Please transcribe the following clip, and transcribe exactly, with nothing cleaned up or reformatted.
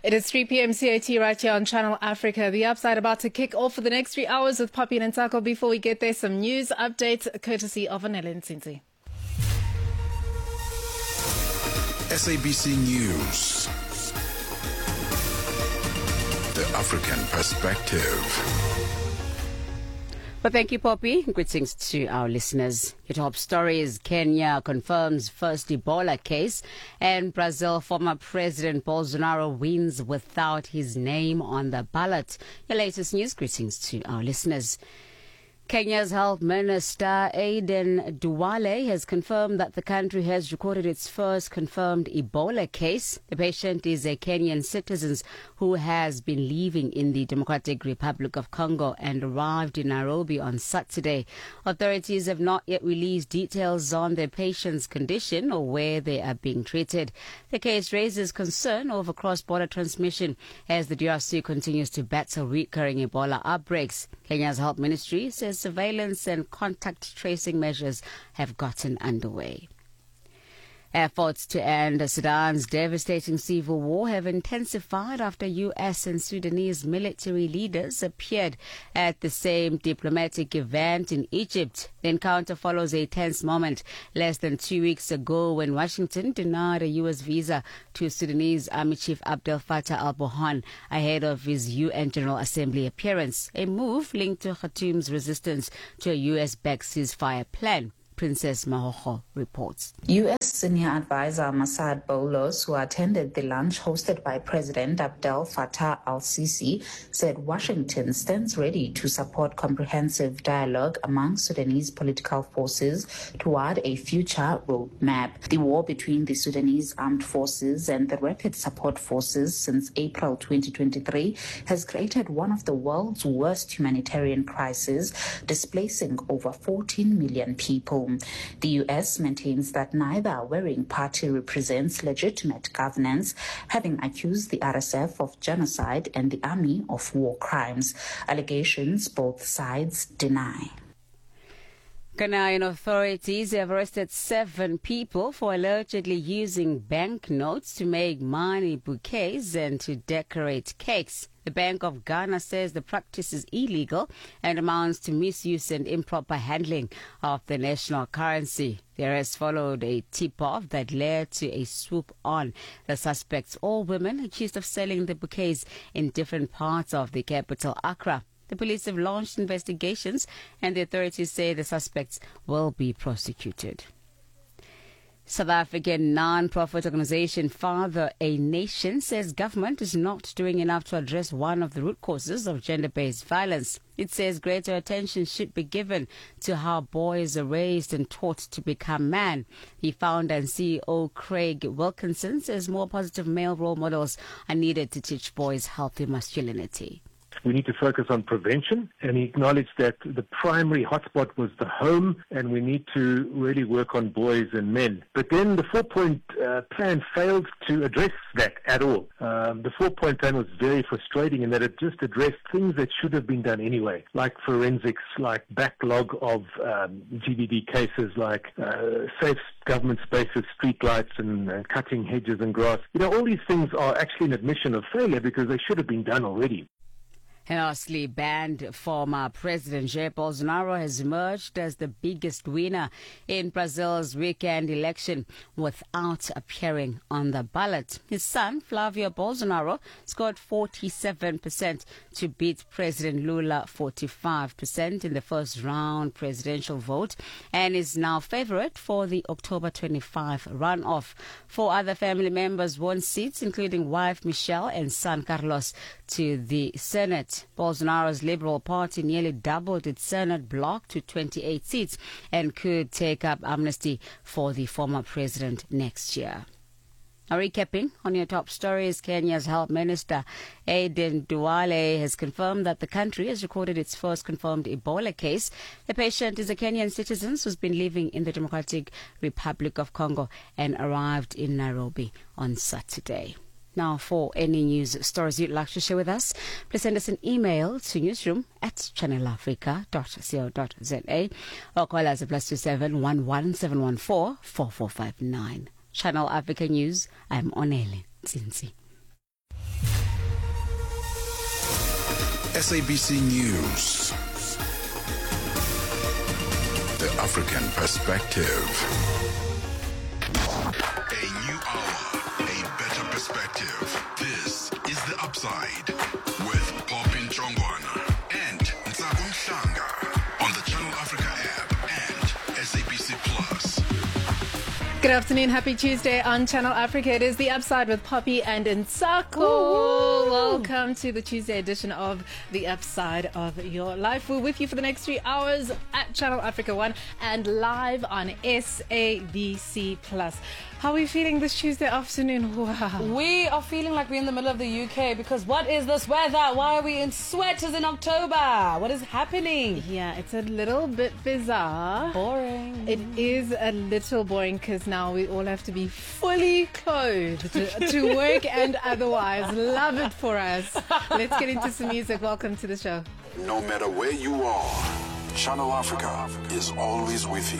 It is three p.m. C A T right here on Channel Africa. The Upside about to kick off for the next three hours with Poppy and Ntako. Before we get there, some news updates courtesy of Anele Ntsinzi. S A B C News. The African Perspective. Well, thank you, Poppy. Greetings to our listeners. Your top story is Kenya confirms first Ebola case, and Brazil former President Bolsonaro wins without his name on the ballot. Your latest news. Greetings to our listeners. Kenya's Health Minister Aden Duale has confirmed that the country has recorded its first confirmed Ebola case. The patient is a Kenyan citizen who has been living in the Democratic Republic of Congo and arrived in Nairobi on Saturday. Authorities have not yet released details on the patient's condition or where they are being treated. The case raises concern over cross-border transmission as the D R C continues to battle recurring Ebola outbreaks. Kenya's Health Ministry says surveillance and contact tracing measures have gotten underway. Efforts to end Sudan's devastating civil war have intensified after U S and Sudanese military leaders appeared at the same diplomatic event in Egypt. The encounter follows a tense moment less than two weeks ago when Washington denied a U S visa to Sudanese Army Chief Abdel Fattah al-Burhan ahead of his U N General Assembly appearance, a move linked to Khartoum's resistance to a U S-backed ceasefire plan. Princess Mahoho reports. U S Senior Advisor Massad Boulos, who attended the lunch hosted by President Abdel Fattah al-Sisi, said Washington stands ready to support comprehensive dialogue among Sudanese political forces toward a future roadmap. The war between the Sudanese armed forces and the Rapid Support Forces since April twenty twenty-three has created one of the world's worst humanitarian crises, displacing over fourteen million people. The U S maintains that neither warring party represents legitimate governance, having accused the R S F of genocide and the army of war crimes. Allegations both sides deny. Ghanaian authorities have arrested seven people for allegedly using banknotes to make money bouquets and to decorate cakes. The Bank of Ghana says the practice is illegal and amounts to misuse and improper handling of the national currency. The arrest followed a tip-off that led to a swoop on the suspects, all women accused of selling the bouquets in different parts of the capital, Accra. The police have launched investigations and the authorities say the suspects will be prosecuted. South African non-profit organization Father a Nation says government is not doing enough to address one of the root causes of gender-based violence. It says greater attention should be given to how boys are raised and taught to become men. The founder and C E O Craig Wilkinson says more positive male role models are needed to teach boys healthy masculinity. We need to focus on prevention, and he acknowledged that the primary hotspot was the home, and we need to really work on boys and men. But then the four-point uh, plan failed to address that at all. Um, the four-point plan was very frustrating in that it just addressed things that should have been done anyway, like forensics, like backlog of um, G B V cases, like uh, safe government spaces, street lights, and uh, cutting hedges and grass. You know, all these things are actually an admission of failure because they should have been done already. And lastly, banned former President Jair Bolsonaro has emerged as the biggest winner in Brazil's weekend election without appearing on the ballot. His son, Flavio Bolsonaro, scored forty-seven percent to beat President Lula forty-five percent in the first round presidential vote and is now favorite for the October twenty-fifth runoff. Four other family members won seats, including wife Michelle and son Carlos, to the Senate. Bolsonaro's Liberal Party nearly doubled its Senate bloc to twenty-eight seats and could take up amnesty for the former president next year. Now, recapping on your top stories, Kenya's Health Minister Aden Duale has confirmed that the country has recorded its first confirmed Ebola case. The patient is a Kenyan citizen who's been living in the Democratic Republic of Congo and arrived in Nairobi on Saturday. Now, for any news stories you'd like to share with us, please send us an email to newsroom at channel africa dot co dot za or call us at plus two seven one one seven one four four four five nine. Channel Africa News, I'm Onele Ntsinzi. S A B C News. The African Perspective. A new hour, a better perspective. This is The Upside with Popin Chongwana and Ntsako Mhlanga on the Channel Africa app and S A B C Plus. Good afternoon, happy Tuesday on Channel Africa. It is The Upside with Poppy and Ntsako. Welcome to the Tuesday edition of The Upside of Your Life. We're with you for the next three hours at Channel Africa one and live on S A B C Plus. How are we feeling this Tuesday afternoon? Wow. We are feeling like we're in the middle of the U K because what is this weather? Why are we in sweaters in October? What is happening? Yeah, it's a little bit bizarre. Boring. It is a little boring because now we all have to be fully clothed to work and otherwise. Love it for us. Let's get into some music. Welcome to the show. No matter where you are, Channel Africa is always with you.